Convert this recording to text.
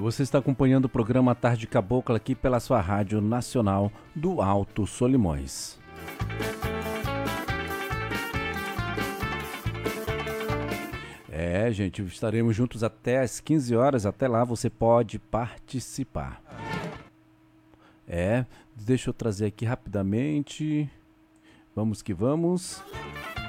Você está acompanhando o programa Tarde Cabocla aqui pela sua Rádio Nacional do Alto Solimões. Gente, estaremos juntos até às 15 horas. Até lá você pode participar. Deixa eu trazer aqui rapidamente. Vamos que vamos.